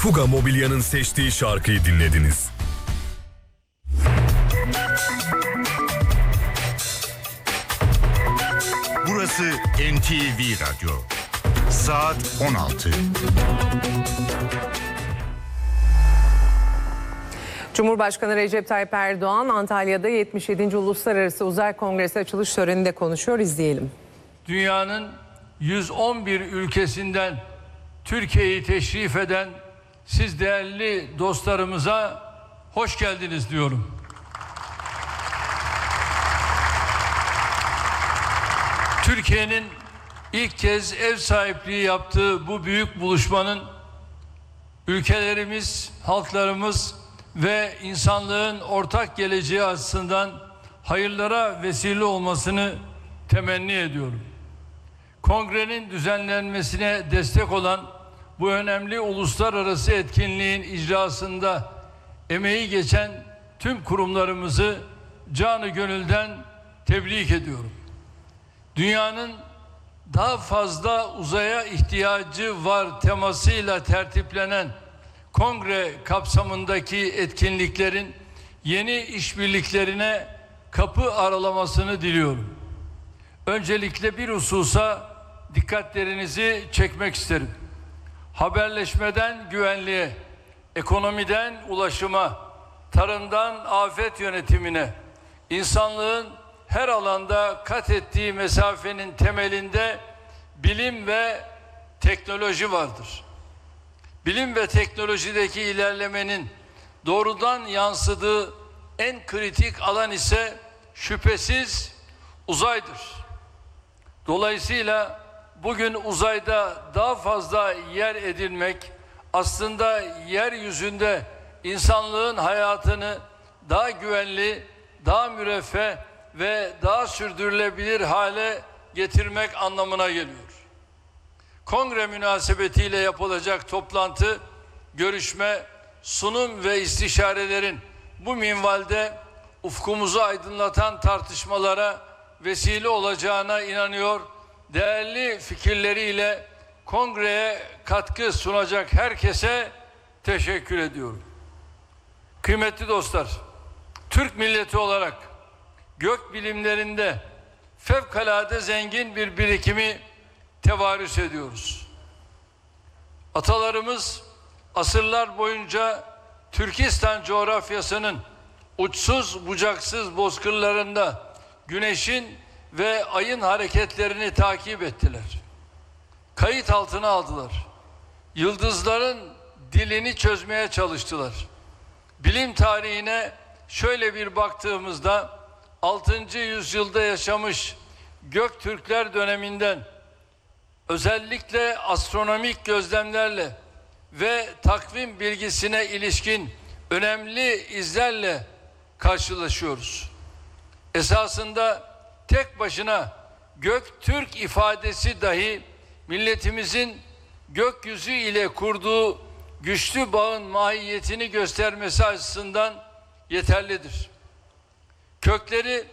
Fuga Mobilya'nın seçtiği şarkıyı dinlediniz. Burası NTV Radyo. Saat 16. Cumhurbaşkanı Recep Tayyip Erdoğan Antalya'da 77. Uluslararası Uzay Kongresi açılış töreninde konuşuyor. İzleyelim. Dünyanın 111 ülkesinden Türkiye'yi teşrif eden siz değerli dostlarımıza hoş geldiniz diyorum. Türkiye'nin ilk kez ev sahipliği yaptığı bu büyük buluşmanın ülkelerimiz, halklarımız ve insanlığın ortak geleceği açısından hayırlara vesile olmasını temenni ediyorum. Kongrenin düzenlenmesine destek olan bu önemli uluslararası etkinliğin icrasında emeği geçen tüm kurumlarımızı canı gönülden tebrik ediyorum. Dünyanın daha fazla uzaya ihtiyacı var temasıyla tertiplenen kongre kapsamındaki etkinliklerin yeni işbirliklerine kapı aralamasını diliyorum. Öncelikle bir hususa dikkatlerinizi çekmek isterim. Haberleşmeden güvenliğe, ekonomiden ulaşıma, tarımdan afet yönetimine, insanlığın her alanda kat ettiği mesafenin temelinde bilim ve teknoloji vardır. Bilim ve teknolojideki ilerlemenin doğrudan yansıdığı en kritik alan ise şüphesiz uzaydır. Dolayısıyla bugün uzayda daha fazla yer edinmek aslında yeryüzünde insanlığın hayatını daha güvenli, daha müreffeh ve daha sürdürülebilir hale getirmek anlamına geliyor. Kongre münasebetiyle yapılacak toplantı, görüşme, sunum ve istişarelerin bu minvalde ufkumuzu aydınlatan tartışmalara vesile olacağına inanıyor. Değerli fikirleriyle kongreye katkı sunacak herkese teşekkür ediyorum. Kıymetli dostlar, Türk milleti olarak gök bilimlerinde fevkalade zengin bir birikimi tevarüs ediyoruz. Atalarımız asırlar boyunca Türkistan coğrafyasının uçsuz bucaksız bozkırlarında güneşin ve ayın hareketlerini takip ettiler. Kayıt altına aldılar. Yıldızların dilini çözmeye çalıştılar. Bilim tarihine şöyle bir baktığımızda 6. yüzyılda yaşamış Göktürkler döneminden özellikle astronomik gözlemlerle ve takvim bilgisine ilişkin önemli izlerle karşılaşıyoruz. Esasında tek başına Göktürk ifadesi dahi milletimizin gökyüzü ile kurduğu güçlü bağın mahiyetini göstermesi açısından yeterlidir. Kökleri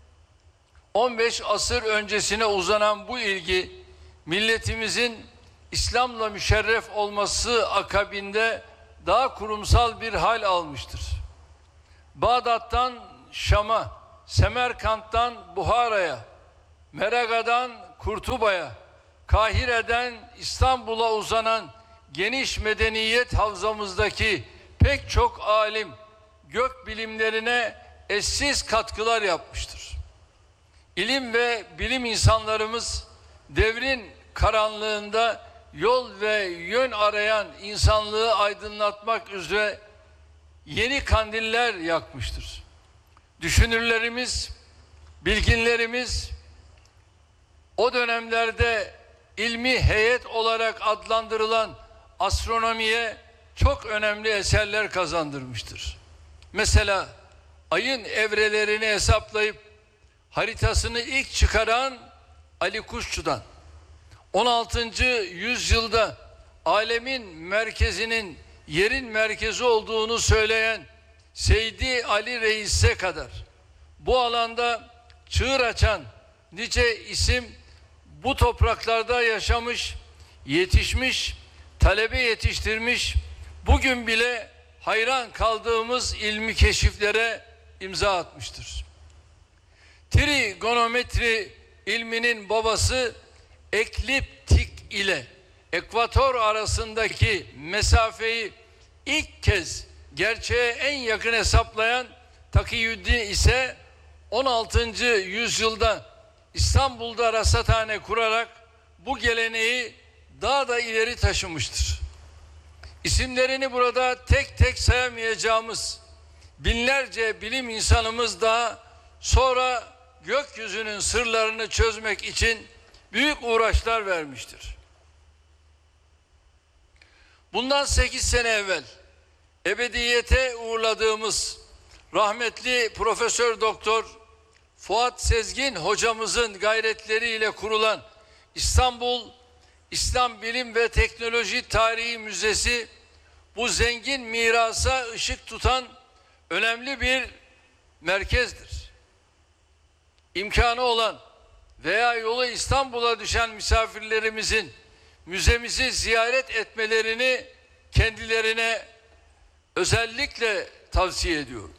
15 asır öncesine uzanan bu ilgi milletimizin İslam'la müşerref olması akabinde daha kurumsal bir hal almıştır. Bağdat'tan Şam'a, Semerkant'tan Buhara'ya, Meraga'dan Kurtuba'ya, Kahire'den İstanbul'a uzanan geniş medeniyet havzamızdaki pek çok alim gök bilimlerine eşsiz katkılar yapmıştır. İlim ve bilim insanlarımız devrin karanlığında yol ve yön arayan insanlığı aydınlatmak üzere yeni kandiller yakmıştır. Düşünürlerimiz, bilginlerimiz o dönemlerde ilmi heyet olarak adlandırılan astronomiye çok önemli eserler kazandırmıştır. Mesela ayın evrelerini hesaplayıp haritasını ilk çıkaran Ali Kuşçu'dan, 16. yüzyılda alemin merkezinin yerin merkezi olduğunu söyleyen Seydi Ali Reis'e kadar bu alanda çığır açan nice isim bu topraklarda yaşamış, yetişmiş, talebe yetiştirmiş, bugün bile hayran kaldığımız ilmi keşiflere imza atmıştır. Trigonometri ilminin babası ekliptik ile ekvator arasındaki mesafeyi ilk kez gerçeğe en yakın hesaplayan Takiyüddin ise 16. yüzyılda İstanbul'da rasathane kurarak bu geleneği daha da ileri taşımıştır. İsimlerini burada tek tek sayamayacağımız binlerce bilim insanımız daha sonra gökyüzünün sırlarını çözmek için büyük uğraşlar vermiştir. Bundan 8 sene evvel ebediyete uğurladığımız rahmetli Profesör Doktor Fuat Sezgin hocamızın gayretleriyle kurulan İstanbul İslam Bilim ve Teknoloji Tarihi Müzesi bu zengin mirasa ışık tutan önemli bir merkezdir. İmkanı olan veya yolu İstanbul'a düşen misafirlerimizin müzemizi ziyaret etmelerini kendilerine özellikle tavsiye ediyorum.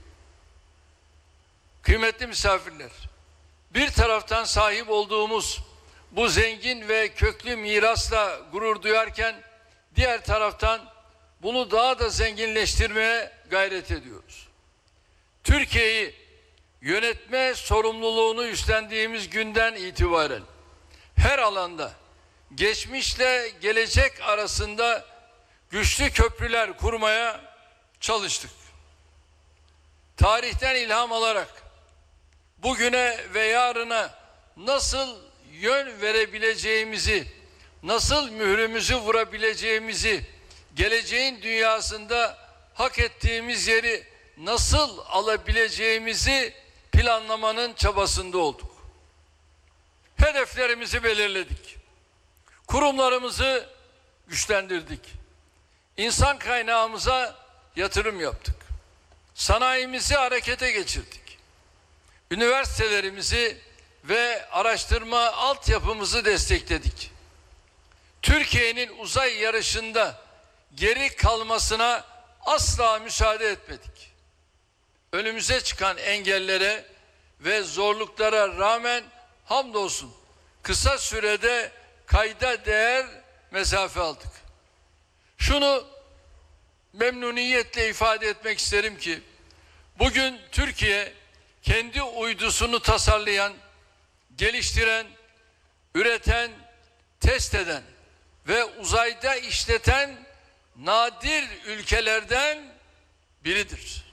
Kıymetli misafirler, bir taraftan sahip olduğumuz bu zengin ve köklü mirasla gurur duyarken diğer taraftan bunu daha da zenginleştirmeye gayret ediyoruz. Türkiye'yi yönetme sorumluluğunu üstlendiğimiz günden itibaren her alanda geçmişle gelecek arasında güçlü köprüler kurmaya çalıştık. Tarihten ilham alarak bugüne ve yarına nasıl yön verebileceğimizi, nasıl mührümüzü vurabileceğimizi, geleceğin dünyasında hak ettiğimiz yeri nasıl alabileceğimizi planlamanın çabasında olduk. Hedeflerimizi belirledik. Kurumlarımızı güçlendirdik. İnsan kaynağımıza yatırım yaptık. Sanayimizi harekete geçirdik. Üniversitelerimizi ve araştırma altyapımızı destekledik. Türkiye'nin uzay yarışında geri kalmasına asla müsaade etmedik. Önümüze çıkan engellere ve zorluklara rağmen hamdolsun kısa sürede kayda değer mesafe aldık. Şunu memnuniyetle ifade etmek isterim ki bugün Türkiye kendi uydusunu tasarlayan, geliştiren, üreten, test eden ve uzayda işleten nadir ülkelerden biridir.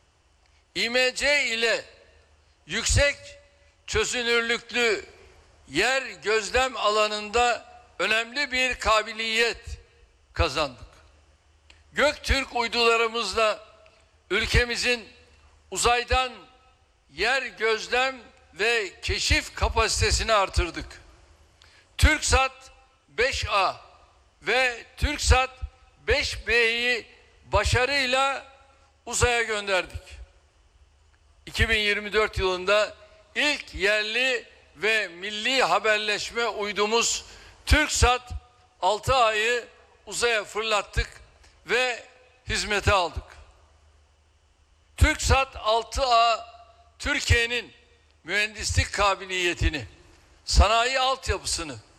İMC ile yüksek çözünürlüklü yer gözlem alanında önemli bir kabiliyet kazandık. Göktürk uydularımızla ülkemizin uzaydan yer gözlem ve keşif kapasitesini artırdık. TürkSat 5A ve TürkSat 5B'yi başarıyla uzaya gönderdik. 2024 yılında ilk yerli ve milli haberleşme uydumuz TürkSat 6A'yı uzaya fırlattık ve hizmete aldık. TürkSat 6A Türkiye'nin mühendislik kabiliyetini, sanayi altyapısını